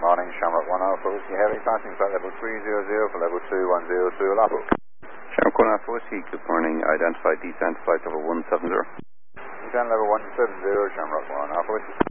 morning, Shamrock 1 Alpha Whiskey Heavy, passing flight level 300 for level 2102 Alpha. Shamrock 1 Alpha Whiskey, good morning, identified descent flight level 170. Descent level 170, Shamrock 1 Alpha Whiskey.